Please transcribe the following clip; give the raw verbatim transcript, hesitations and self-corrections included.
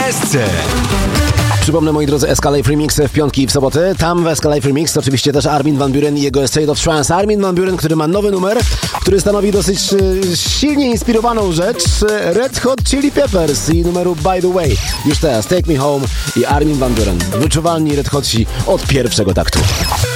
S C. Przypomnę, moi drodzy, Escalade Remix w piątki i w soboty. Tam w Escalade Remix oczywiście też Armin van Buuren i jego State of Trance. Armin van Buuren, który ma nowy numer, który stanowi dosyć e, silnie inspirowaną rzecz. Red Hot Chili Peppers i numeru By The Way. Już teraz Take Me Home i Armin van Buuren. Wyczuwalni Red Hotsi od pierwszego taktu.